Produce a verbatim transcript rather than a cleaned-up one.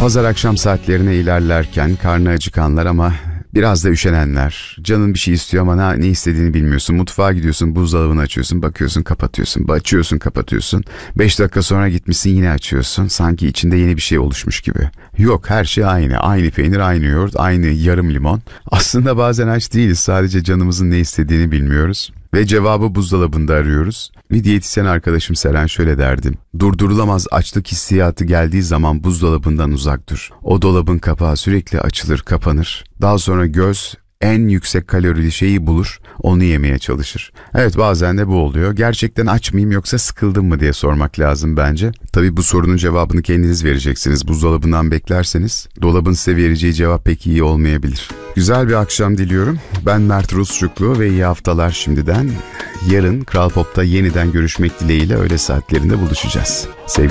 Pazar akşam saatlerine ilerlerken karnı acıkanlar ama biraz da üşenenler. Canın bir şey istiyor ama ne, ne istediğini bilmiyorsun. Mutfağa gidiyorsun, buzdolabını açıyorsun, bakıyorsun, kapatıyorsun. Açıyorsun, kapatıyorsun. Beş dakika sonra gitmişsin, yine açıyorsun. Sanki içinde yeni bir şey oluşmuş gibi. Yok, her şey aynı. Aynı peynir, aynı yoğurt, aynı yarım limon. Aslında bazen aç değiliz. Sadece canımızın ne istediğini bilmiyoruz. Ve cevabı buzdolabında arıyoruz. Bir diyetisyen arkadaşım Seren şöyle derdi. Durdurulamaz açlık hissiyatı geldiği zaman buzdolabından uzak dur. O dolabın kapağı sürekli açılır, kapanır. Daha sonra göz en yüksek kalorili şeyi bulur, onu yemeye çalışır. Evet, bazen de bu oluyor. Gerçekten aç mıyım yoksa sıkıldım mı diye sormak lazım bence. Tabii bu sorunun cevabını kendiniz vereceksiniz. Buzdolabından beklerseniz dolabın size vereceği cevap pek iyi olmayabilir. Güzel bir akşam diliyorum. Ben Mert Rusçuklu ve iyi haftalar şimdiden. Yarın Kral Pop'ta yeniden görüşmek dileğiyle öğle saatlerinde buluşacağız. Sevgili